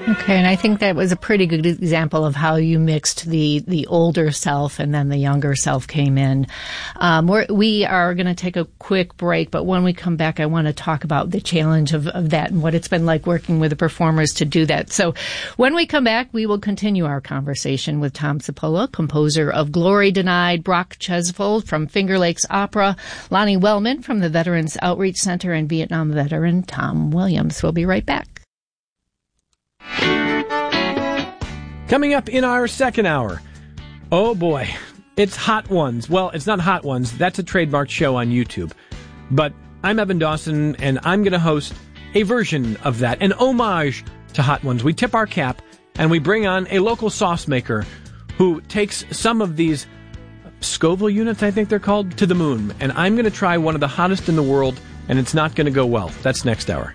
Okay, and I think that was a pretty good example of how you mixed the older self and then the younger self came in. We are going to take a quick break, but when we come back, I want to talk about the challenge of that and what it's been like working with the performers to do that. So when we come back, we will continue our conversation with Tom Cipolla, composer of Glory Denied, Brock Chesvold from Finger Lakes Opera, Lonnie Wellman from the Veterans Outreach Center, and Vietnam veteran Tom Williams. We'll be right back. Coming up in our second hour, oh boy, it's Hot Ones. Well, it's not Hot Ones. That's a trademarked show on YouTube. But I'm Evan Dawson, and I'm going to host a version of that, an homage to Hot Ones. We tip our cap, and we bring on a local sauce maker who takes some of these Scoville units, I think they're called, to the moon. And I'm going to try one of the hottest in the world, and it's not going to go well. That's next hour.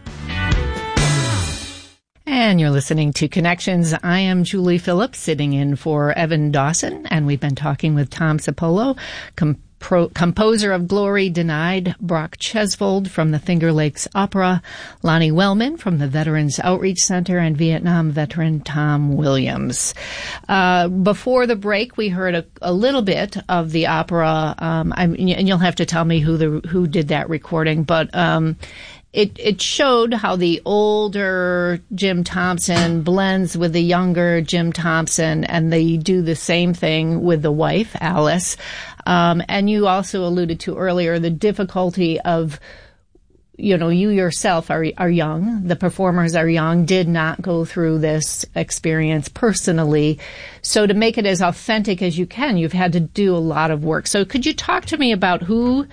And you're listening to Connections. I am Julie Phillips, sitting in for Evan Dawson, and we've been talking with Tom Cipolla, composer of Glory Denied, Brock Chesvold from the Finger Lakes Opera, Lonnie Wellman from the Veterans Outreach Center, and Vietnam veteran Tom Williams. Before the break, we heard a little bit of the opera, and you'll have to tell me who did that recording, but It showed how the older Jim Thompson blends with the younger Jim Thompson, and they do the same thing with the wife, Alice. And you also alluded to earlier the difficulty of, you yourself are young, the performers are young, did not go through this experience personally. So to make it as authentic as you can, you've had to do a lot of work. So could you talk to me about who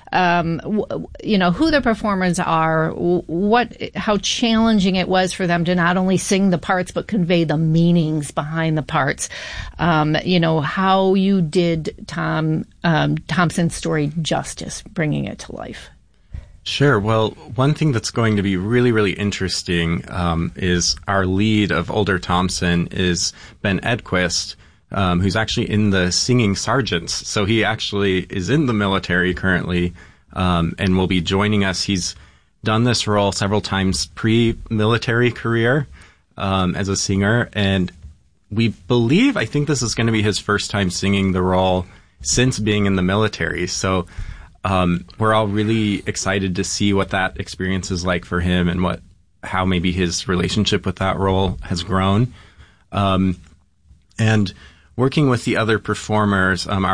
the performers are, how challenging it was for them to not only sing the parts, but convey the meanings behind the parts. How you did Thompson's story justice, bringing it to life. Sure. Well, one thing that's going to be really, really interesting is our lead of older Thompson is Ben Edquist, who's actually in the Singing Sergeants. So he actually is in the military currently, and will be joining us. He's done this role several times pre-military career as a singer, and I think this is going to be his first time singing the role since being in the military. So we're all really excited to see what that experience is like for him and how maybe his relationship with that role has grown. And working with the other performers,